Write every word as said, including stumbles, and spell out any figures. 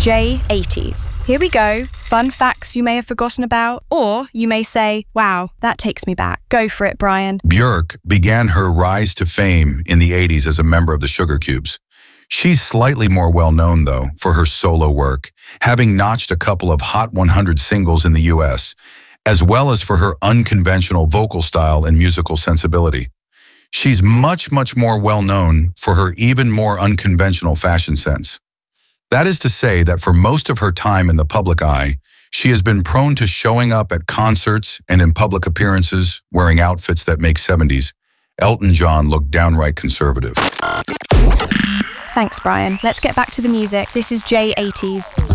J eighties. Here we go. Fun facts you may have forgotten about, or you may say, wow, that takes me back. Go for it, Brian. Björk began her rise to fame in the eighties as a member of the Sugar Cubes. She's slightly more well-known, though, for her solo work, having notched a couple of Hot one hundred singles in the U S, as well as for her unconventional vocal style and musical sensibility. She's much, much more well-known for her even more unconventional fashion sense. That is to say that for most of her time in the public eye, she has been prone to showing up at concerts and in public appearances wearing outfits that make seventies Elton John look downright conservative. Thanks, Brian. Let's get back to the music. This is J eighties.